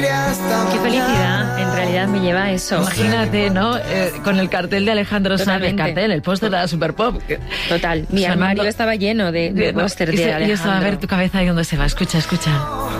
Qué felicidad, en realidad me lleva a eso. Imagínate, ¿no? Con el cartel de Alejandro Sanz, el póster de la Super Pop. Total, mi armario estaba lleno de póster de Alejandro. Y estaba a ver tu cabeza ahí donde se va. Escucha.